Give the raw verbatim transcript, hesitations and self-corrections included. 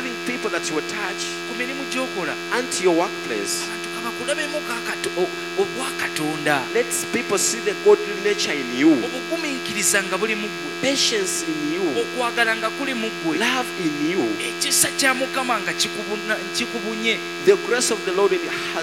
loving people that you attach ku mirimu gy'okola unto your workplace. abantu kabakulabemu obwa Katonda, Let people see the godly nature in you, obugumiikiriza nga buli mu ggwe, patience in you, okwagala nga kuli mu ggwe, love in you, ekisa kya Mukama nga kikubunye. the grace of the Lord in